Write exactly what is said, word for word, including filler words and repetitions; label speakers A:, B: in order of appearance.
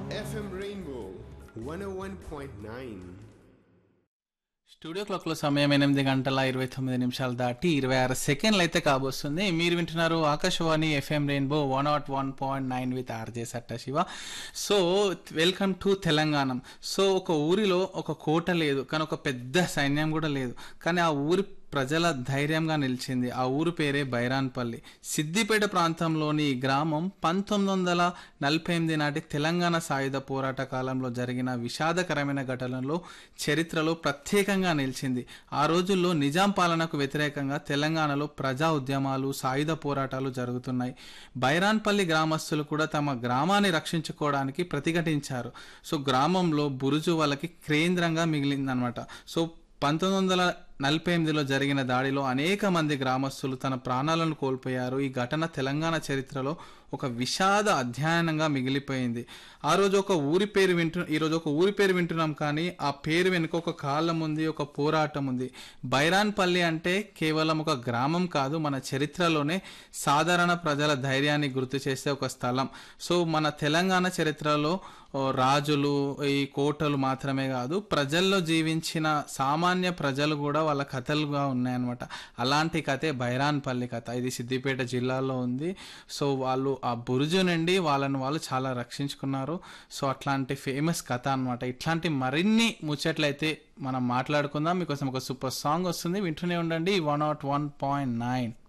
A: F M Rainbow one ఓ one point nine.
B: Studio క్లాక్లో సమయం ఎనిమిది గంటల ఇరవై తొమ్మిది నిమిషాలు దాటి ఇరవై ఆరు సెకండ్లు అయితే కాబోస్తుంది. మీరు వింటున్నారు Akashvani FM rainbow one not one point nine with RJ సట్ట Shiva. So welcome to Telangana. So ఒక ఊరిలో ఒక కోట లేదు, కానీ ఒక పెద్ద సైన్యం కూడా లేదు, కానీ ఆ ఊరి ప్రజల ధైర్యంగా నిలిచింది. ఆ ఊరు పేరే బైరాన్పల్లి. సిద్దిపేట ప్రాంతంలోని ఈ గ్రామం పంతొమ్మిది వందల నలభై ఎనిమిది నాటి తెలంగాణ సాయుధ పోరాట కాలంలో జరిగిన విషాదకరమైన ఘటనలో చరిత్రలో ప్రత్యేకంగా నిలిచింది. ఆ రోజుల్లో నిజాం పాలనకు వ్యతిరేకంగా తెలంగాణలో ప్రజా ఉద్యమాలు, సాయుధ పోరాటాలు జరుగుతున్నాయి. బైరాన్పల్లి గ్రామస్తులు కూడా తమ గ్రామాన్ని రక్షించుకోవడానికి ప్రతిఘటించారు. సో గ్రామంలో బురుజు వాళ్ళకి కేంద్రంగా మిగిలిందనమాట. సో పంతొమ్మిది వందల నలభై ఎనిమిదిలో జరిగిన దాడిలో అనేక మంది గ్రామస్తులు తన ప్రాణాలను కోల్పోయారు. ఈ ఘటన తెలంగాణ చరిత్రలో ఒక విషాద అధ్యయనంగా మిగిలిపోయింది. ఆ రోజు ఒక ఊరి పేరు వింటు ఈరోజు ఒక ఊరి పేరు వింటున్నాం, కానీ ఆ పేరు వెనుక ఒక కాలం ఉంది, ఒక పోరాటం ఉంది. బైరాన్పల్లి అంటే కేవలం ఒక గ్రామం కాదు, మన చరిత్రలోనే సాధారణ ప్రజల ధైర్యాన్ని గుర్తు చేసే ఒక స్థలం. సో మన తెలంగాణ చరిత్రలో రాజులు, ఈ కోటలు మాత్రమే కాదు, ప్రజల్లో జీవించిన సామాన్య ప్రజలు కూడా వాళ్ళ కథలుగా ఉన్నాయన్నమాట. అలాంటి కథే బైరాన్పల్లి కథ. ఇది సిద్దిపేట జిల్లాలో ఉంది. సో వాళ్ళు ఆ బురుజు నుండి వాళ్ళను వాళ్ళు చాలా రక్షించుకున్నారు. సో అట్లాంటి ఫేమస్ కథ అనమాట. ఇట్లాంటి మరిన్ని ముచ్చట్లయితే మనం మాట్లాడుకుందాం. మీకోసం ఒక సూపర్ సాంగ్ వస్తుంది, వింటూనే ఉండండి. One not one point nine